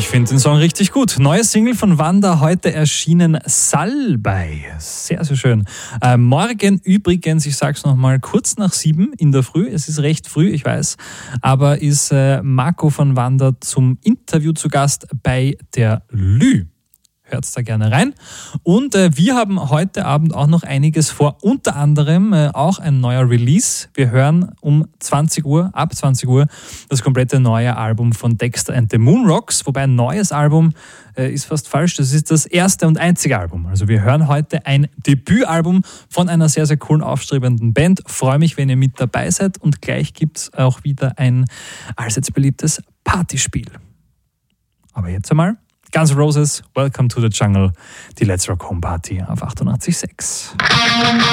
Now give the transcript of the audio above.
Ich finde den Song richtig gut. Neue Single von Wanda, heute erschienen, Salbei. Sehr, sehr schön. Morgen übrigens, ich sag's nochmal, kurz nach 7 in der Früh, es ist recht früh, ich weiß, aber ist Marco von Wanda zum Interview zu Gast bei der Lü. Hört da gerne rein. Und wir haben heute Abend auch noch einiges vor, unter anderem auch ein neuer Release. Wir hören ab 20 Uhr, das komplette neue Album von Dexter and the Moonrocks, wobei ein neues Album ist fast falsch, das ist das erste und einzige Album. Also wir hören heute ein Debütalbum von einer sehr, sehr coolen, aufstrebenden Band. Freue mich, wenn ihr mit dabei seid, und gleich gibt es auch wieder ein allseits beliebtes Partyspiel. Aber jetzt einmal Guns N' Roses, Welcome to the Jungle, die Let's Rock Home Party auf 88.6.